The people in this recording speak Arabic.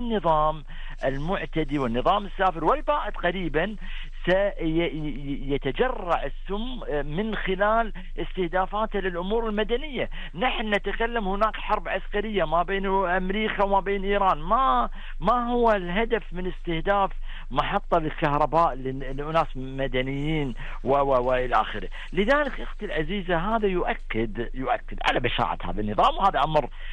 النظام المعتدي والنظام السافر والبائد قريبا سيتجرع السم من خلال استهدافاته للأمور المدنية. نحن نتكلم هناك حرب عسكرية ما بين أمريكا وما بين إيران. ما هو الهدف من استهداف محطة للكهرباء لأناس مدنيين وإلى آخره؟ لذلك أختي العزيزة هذا يؤكد على بشاعة هذا النظام، وهذا أمر